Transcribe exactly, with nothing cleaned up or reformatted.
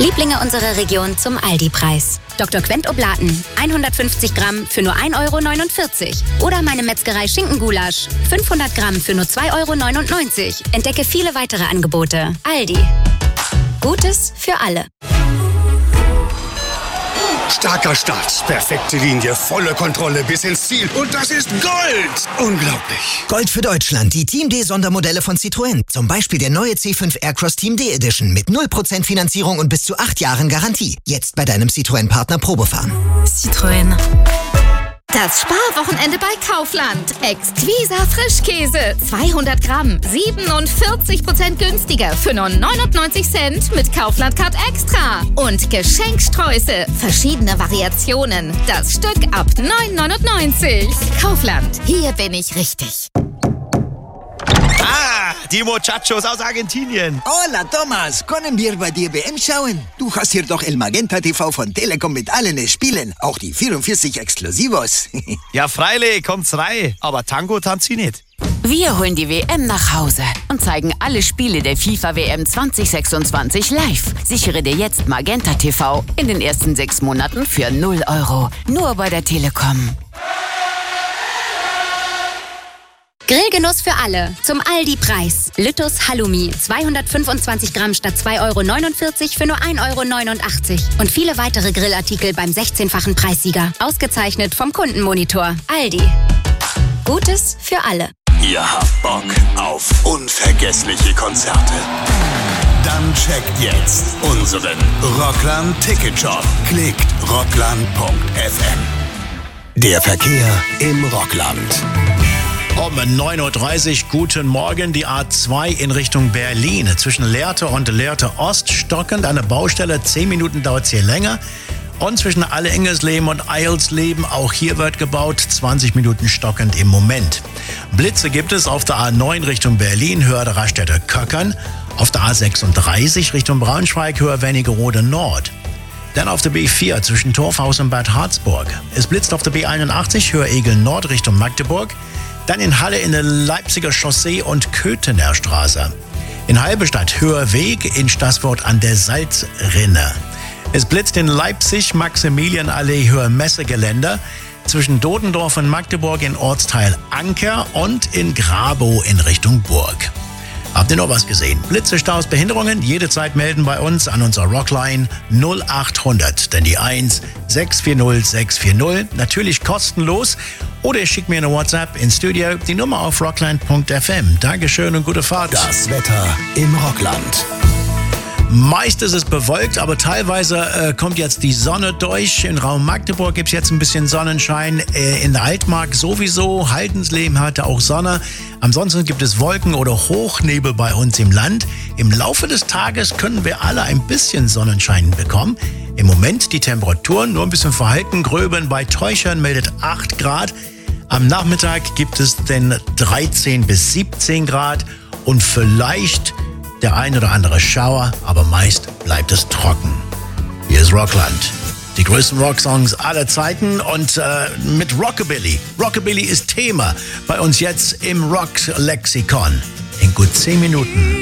Lieblinge unserer Region zum Aldi-Preis. Doktor Quent Oblaten, hundertfünfzig Gramm für nur ein Euro neunundvierzig. Oder meine Metzgerei Schinkengulasch, fünfhundert Gramm für nur zwei Euro neunundneunzig. Entdecke viele weitere Angebote. Aldi. Gutes für alle. Starker Start, perfekte Linie, volle Kontrolle bis ins Ziel. Und das ist Gold! Unglaublich. Gold für Deutschland, die Team D Sondermodelle von Citroën. Zum Beispiel der neue C fünf Aircross Team D Edition mit null Prozent Finanzierung und bis zu acht Jahren Garantie. Jetzt bei deinem Citroën-Partner Probefahren. Citroën. Das Sparwochenende bei Kaufland. Exquisa Frischkäse. zweihundert Gramm. siebenundvierzig Prozent günstiger für nur neunundneunzig Cent mit Kaufland Card Extra. Und Geschenksträuße. Verschiedene Variationen. Das Stück ab neun neunundneunzig. Kaufland. Hier bin ich richtig. Ah, die Muchachos aus Argentinien. Hola, Thomas. Können wir bei dir W M schauen? Du hast hier doch El Magenta T V von Telekom mit allen Spielen. Auch die vierundvierzig Exklusivos. Ja, freilich, kommt's rein. Aber Tango tanzt sie nicht. Wir holen die W M nach Hause und zeigen alle Spiele der FIFA W M zwanzig sechsundzwanzig live. Sichere dir jetzt Magenta T V in den ersten sechs Monaten für null Euro. Nur bei der Telekom. Grillgenuss für alle. Zum Aldi-Preis. Lüttus Halloumi. zweihundertfünfundzwanzig Gramm statt zwei Euro neunundvierzig für nur ein Euro neunundachtzig. Und viele weitere Grillartikel beim sechzehnfachen Preissieger. Ausgezeichnet vom Kundenmonitor. Aldi. Gutes für alle. Ihr habt Bock auf unvergessliche Konzerte? Dann checkt jetzt unseren Rockland Ticket Shop. Klickt rockland punkt f m. Der Verkehr im Rockland. Um neun Uhr dreißig, guten Morgen, die A zwei in Richtung Berlin. Zwischen Lehrte und Lehrte Ost stockend, eine Baustelle, zehn Minuten dauert es hier länger. Und zwischen Alle-Engelsleben und Eilsleben, auch hier wird gebaut, zwanzig Minuten stockend im Moment. Blitze gibt es auf der A neun Richtung Berlin, Höhe der Raststätte Köckern. Auf der A sechsunddreißig Richtung Braunschweig, Höhe Wernigerode Nord. Dann auf der B vier zwischen Torfhaus und Bad Harzburg. Es blitzt auf der B einundachtzig, Höhe Egel Nord Richtung Magdeburg. Dann in Halle in der Leipziger Chaussee und Köthener Straße. In Halberstadt Höher Weg, in Stassfurt an der Salzrinne. Es blitzt in Leipzig Maximilianallee Höher Messegeländer. Zwischen Dodendorf und Magdeburg in Ortsteil Anker und in Grabow in Richtung Burg. Habt ihr noch was gesehen? Blitze, Staus, Behinderungen? Jederzeit melden bei uns an unserer Rockline null achthundert, denn die eins sechs vier null sechs vier null, natürlich kostenlos. Oder ihr schickt mir eine WhatsApp ins Studio, die Nummer auf rockland punkt f m. Dankeschön und gute Fahrt. Das Wetter im Rockland. Meist ist es bewölkt, aber teilweise äh, kommt jetzt die Sonne durch. Im Raum Magdeburg gibt es jetzt ein bisschen Sonnenschein. Äh, in der Altmark sowieso. Haldensleben hatte auch Sonne. Ansonsten gibt es Wolken oder Hochnebel bei uns im Land. Im Laufe des Tages können wir alle ein bisschen Sonnenschein bekommen. Im Moment die Temperaturen nur ein bisschen verhalten. Gröben bei Teuchern meldet acht Grad. Am Nachmittag gibt es denn dreizehn bis siebzehn Grad. Und vielleicht der ein oder andere Schauer, aber meist bleibt es trocken. Hier ist Rockland. Die größten Rocksongs aller Zeiten und äh, mit Rockabilly. Rockabilly ist Thema bei uns jetzt im Rock-Lexikon. In gut zehn Minuten.